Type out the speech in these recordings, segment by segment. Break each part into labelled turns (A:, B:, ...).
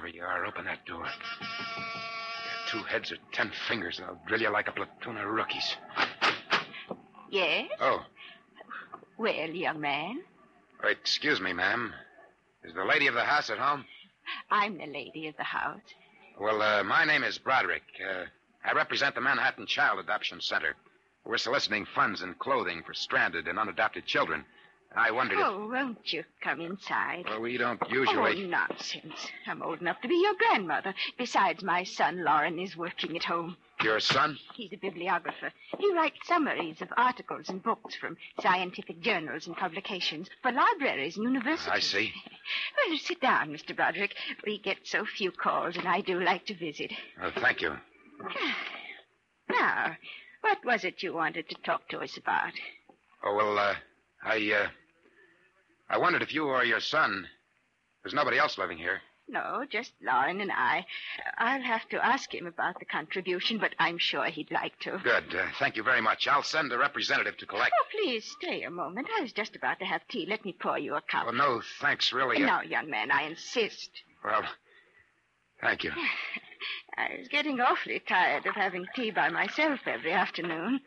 A: you are, open that door. You 2 heads or 10 fingers, and I'll drill you like a platoon of rookies.
B: Yes?
A: Oh.
B: Well, young man.
A: Oh, excuse me, ma'am. Is the lady of the house at home?
B: I'm the lady of the house.
A: Well, my name is Broderick. I represent the Manhattan Child Adoption Center. We're soliciting funds and clothing for stranded and unadopted children. I wondered if...
B: Oh, won't you come inside?
A: Well, we don't usually...
B: Oh, nonsense. I'm old enough to be your grandmother. Besides, my son, Lauren, is working at home.
A: Your son?
B: He's a bibliographer. He writes summaries of articles and books from scientific journals and publications for libraries and universities.
A: I see.
B: Well, sit down, Mr. Broderick. We get so few calls, and I do like to visit.
A: Oh, thank you.
B: Now, what was it you wanted to talk to us about?
A: Oh, well, I wondered if you or your son... There's nobody else living here.
B: No, just Lauren and I. I'll have to ask him about the contribution, but I'm sure he'd like to.
A: Good. Thank you very much. I'll send a representative to collect...
B: Oh, please stay a moment. I was just about to have tea. Let me pour you a cup.
A: Oh, no, thanks, really.
B: No, young man, I insist.
A: Well, thank you.
B: I was getting awfully tired of having tea by myself every afternoon.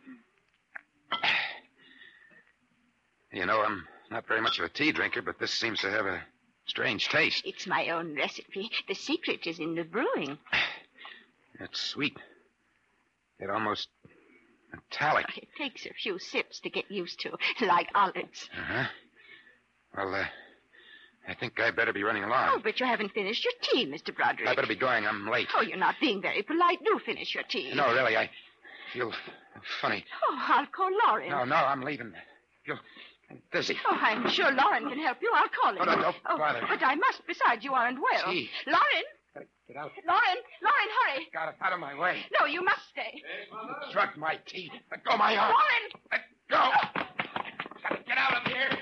A: You know, I'm not very much of a tea drinker, but this seems to have a strange taste.
B: It's my own recipe. The secret is in the brewing.
A: It's sweet. It almost metallic.
B: It takes a few sips to get used to, like olives.
A: Uh-huh. Well, I think I better be running along.
B: Oh, but you haven't finished your tea, Mr. Broderick.
A: I better be going. I'm late.
B: Oh, you're not being very polite. Do finish your tea.
A: No, really, I feel funny.
B: Oh, I'll call Lauren.
A: No, I'm leaving. I'm dizzy.
B: Oh, I'm sure Lauren can help you. I'll call him.
A: Oh, no, don't bother.
B: But I must. Besides, you aren't well.
A: Tea.
B: Lauren!
A: Get out.
B: Lauren, hurry.
A: Got it out of my way.
B: No, you must stay.
A: You drugged my tea. Let go my arm.
B: Lauren!
A: Let go. Get out of here.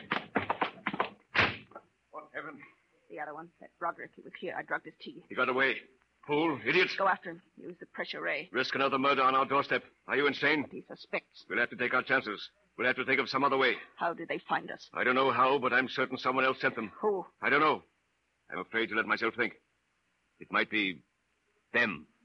C: What heaven?
B: The other one, that Broderick, he was here. I drugged his tea.
C: He got away. Fool, idiot.
B: Go after him. Use the pressure ray.
C: Risk another murder on our doorstep. Are you insane?
B: What he suspects.
C: We'll have to take our chances. We'll have to think of some other way.
B: How did they find us?
C: I don't know how, but I'm certain someone else sent them.
B: Who?
C: I don't know. I'm afraid to let myself think. It might be them.